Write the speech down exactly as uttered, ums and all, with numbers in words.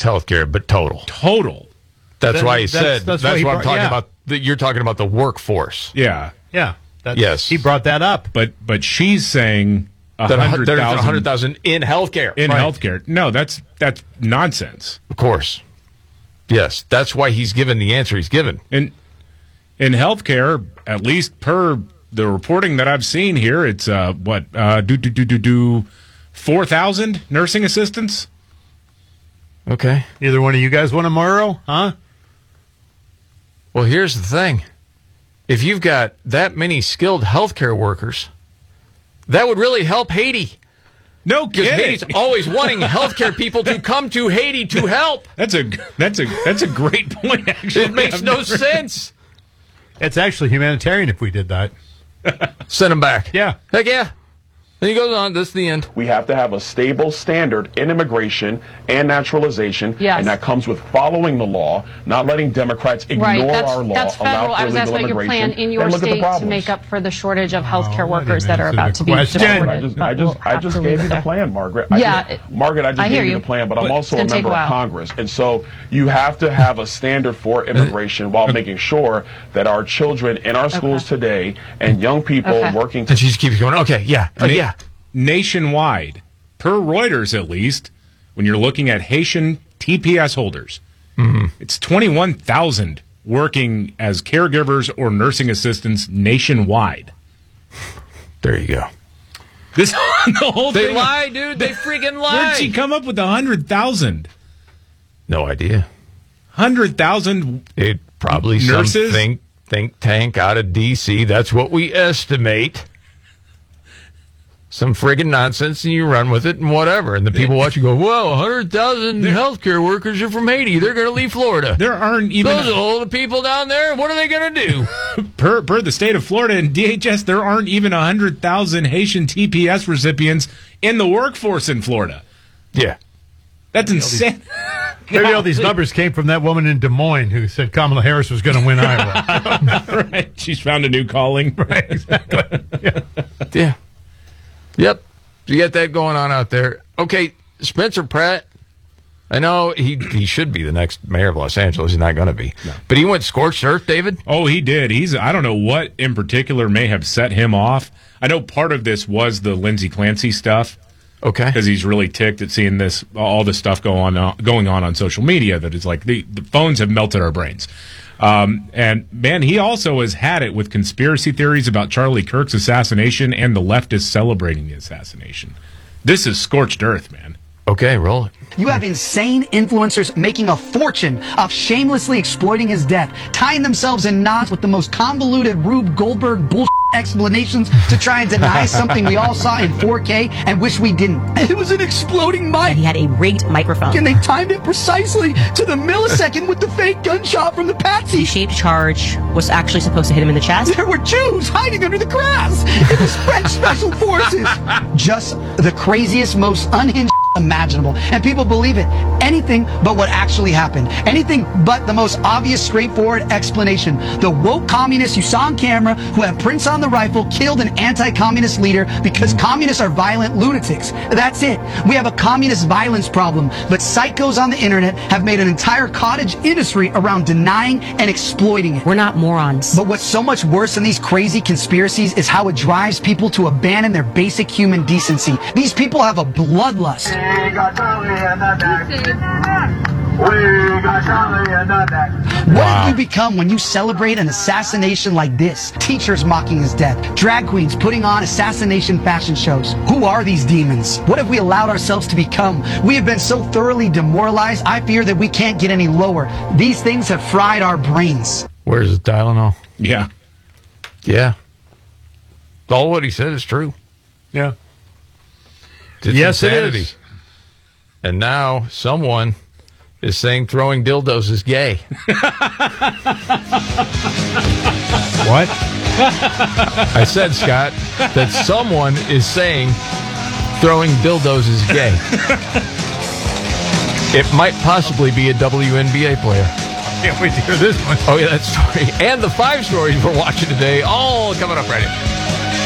health care, but total. Total. That's That- why he that's- said, that's that's, why what he I'm brought- talking yeah. about. The, you're talking about the workforce. Yeah. Yeah. That's, Yes. He brought that up. But but she's saying a That hundred there's thousand one hundred thousand in health care. in Right. healthcare. No, that's that's nonsense. Of course. Yes, that's why he's given the answer he's given. In in healthcare, at least per the reporting that I've seen here, it's uh what uh do do do do do four thousand nursing assistants. Okay. Either one of you guys want a Morrow? Huh? Well, here's the thing. If you've got that many skilled healthcare workers, that would really help Haiti. No Because kidding. Haiti's always wanting healthcare people to come to Haiti to help. That's a that's a that's a great point. Actually, It makes I've no never- sense. It's actually humanitarian if we did that. Send them back. Yeah. Heck yeah. Then he goes on. That's the end. We have to have a stable standard in immigration and naturalization, Yes. and that comes with following the law, not letting Democrats ignore Right, that's, our law, that's federal. allow I was illegal asking about your immigration, plan in your and look at the state to problems. make up for the shortage of healthcare Oh, I workers didn't that are answer about the to be question. deported. I just, I We'll just, I have just to gave leave you it the there. plan, Margaret. I Yeah, just, it- Margaret, I just I hear gave you you. the plan, but I'm But also it's a gonna take member a of while. Congress, and so you have to have a standard for immigration while making sure that our children in our schools today and young people Okay. working. And she just keeps going, okay, yeah, uh, Na- yeah. nationwide, per Reuters at least, when you're looking at Haitian T P S holders, it's twenty-one thousand working as caregivers or nursing assistants nationwide. There you go. This the whole They thing. lie, dude. They freaking Where'd she lie. come up with a hundred thousand? No idea. Hundred thousand. It probably Nurses? some think, think tank out of D C. That's what we estimate. Some friggin' nonsense, and you run with it and whatever. And the people watch you go, whoa, one hundred thousand healthcare workers are from Haiti. They're going to leave Florida. There aren't even Those are all the people down there. What are they going to do? per per the state of Florida and D H S. There aren't even a hundred thousand Haitian T P S recipients in the workforce in Florida. Yeah. That's insane. Maybe all these numbers came from that woman in Des Moines who said Kamala Harris was going to win Iowa. Right? She's found a new calling. Right, exactly. Yeah. Yeah. Yep. You got that going on out there. Okay, Spencer Pratt. I know he he should be the next mayor of Los Angeles. He's not going to be. But he went scorched earth, David. Oh, he did. He's. I don't know what in particular may have set him off. I know part of this was the Lindsey Clancy stuff Okay. because he's really ticked at seeing this, all this stuff go on, uh, going on on social media. That is like the the phones have melted our brains. Um, and man, he also has had it with conspiracy theories about Charlie Kirk's assassination and the leftists celebrating the assassination. This is scorched earth, man. Okay, roll it. You have insane influencers making a fortune off shamelessly exploiting his death, tying themselves in knots with the most convoluted Rube Goldberg bullshit explanations to try and deny something we all saw in four K and wish we didn't. It was an exploding mic. He had a rigged microphone. And they timed it precisely to the millisecond with the fake gunshot from the The patsy. shaped charge was actually supposed to hit him in the chest. There were Jews hiding under the grass. It was French special forces. Just the craziest, most unhinged imaginable. And people believe it. Anything but what actually happened. Anything but the most obvious, straightforward explanation. The woke communists you saw on camera who have prints on the rifle killed an anti-communist leader because communists are violent lunatics. That's it. We have a communist violence problem. But psychos on the internet have made an entire cottage industry around denying and exploiting it. We're not morons. But what's so much worse than these crazy conspiracies is how it drives people to abandon their basic human decency. These people have a bloodlust. What have you become when you celebrate an assassination like this? Teachers mocking his death. Drag queens putting on assassination fashion shows. Who are these demons? What have we allowed ourselves to become? We have been so thoroughly demoralized, I fear that we can't get any lower. These things have fried our brains. Where's the Tylenol? Yeah. Yeah. All what he said is true. Yeah. It's Yes, it insanity. is. And now someone is saying throwing dildos is gay. What? I said, Scott, that someone is saying throwing dildos is gay. It might possibly be a W N B A player. Can't wait to hear this one. Oh, yeah, that story. And the five stories we're watching today, all coming up right here.